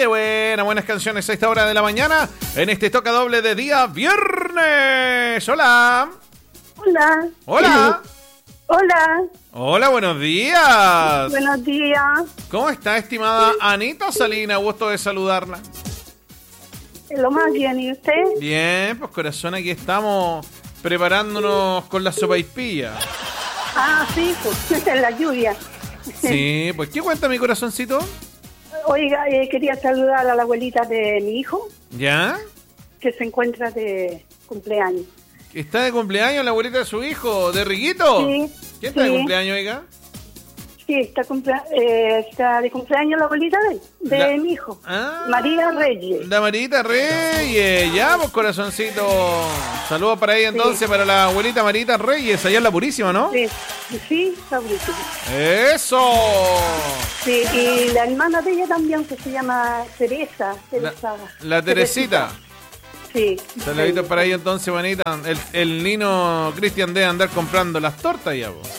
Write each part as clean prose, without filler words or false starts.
Oye, buenas canciones a esta hora de la mañana en este toca doble de día viernes. Hola. Hola. Hola. Hola. Hola, buenos días. Buenos días. ¿Cómo está, estimada Anita Salina? Gusto de saludarla. Lo más bien, ¿y usted? Bien, pues corazón, aquí estamos preparándonos con la sopaipilla. Ah, sí, pues, en la lluvia. Sí, pues ¿qué cuenta mi corazoncito? Oiga, quería saludar a la abuelita de mi hijo, ¿Ya? que se encuentra de cumpleaños. ¿Está de cumpleaños la abuelita de su hijo, de Riguito? Sí. ¿Quién está de Sí. cumpleaños, oiga? Sí, está de cumpleaños la abuelita de mi hijo, María Reyes. La Marita Reyes, ya, pues corazoncito. Saludos para ella entonces, para la abuelita Marita Reyes, allá en La Purísima, ¿no? Sí, está buenísimo. ¡Eso! Sí, y la hermana de ella también, que se llama Teresa. La Teresita. Sí. Saluditos para ella entonces, manita. El Nino Cristian debe andar comprando las tortas ya, pues.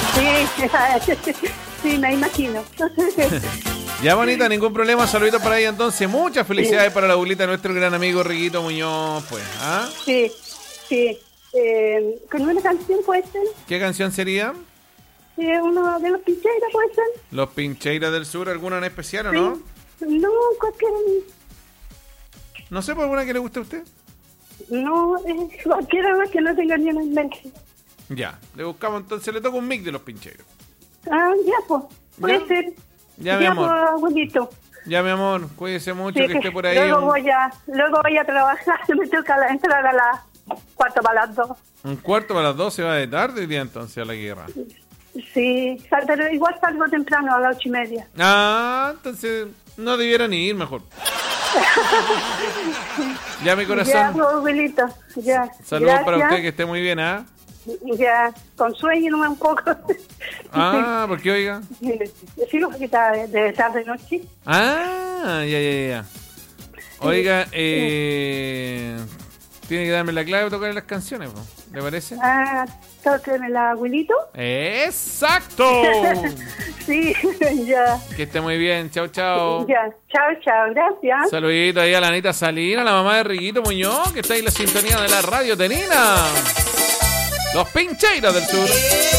Sí, me imagino. Ya, bonita, ningún problema. Saluditos para ella entonces. Muchas felicidades para la abuelita de nuestro gran amigo Riguito Muñoz, pues. ¿Ah? Sí. ¿Con una canción puede ser? ¿Qué canción sería? Uno de los Pincheiras puede ser. Los Pincheiras del Sur, ¿alguna en especial o no? No, cualquiera. No sé, ¿por alguna que le guste a usted? No, cualquiera más que no tenga ni una en mente. Ya, le buscamos entonces, le toca un mix de los Pincheiros. Ah, ya, pues. Puede ser. Ya, mi amor. Pues, abuelito. Ya, mi amor, cuídese mucho, Sí, que esté por ahí. Luego voy a trabajar. Me toca entrar a las 1:45. 1:45 va de tarde hoy día entonces a la guerra. Sí, pero igual salgo temprano a las 8:30. Ah, entonces no debieran ir mejor. Ya, mi corazón. Ya, pues, abuelito. Ya. Saludos para usted, que esté muy bien, ¿ah? Ya, con sueño nomás un poco. Ah, ¿por qué, oiga? Sí, porque está de tarde-noche. Ah, ya. Oiga, tiene que darme la clave para tocar las canciones, ¿no? ¿Le parece? Ah, tóqueme la abuelito. ¡Exacto! Sí, ya. Que esté muy bien, chao. Ya, chao, gracias. Saludito ahí a la Anita Salina, la mamá de Riguito Muñoz, que está ahí en la sintonía de la radio Tenina. Los Pincheiros del Sur.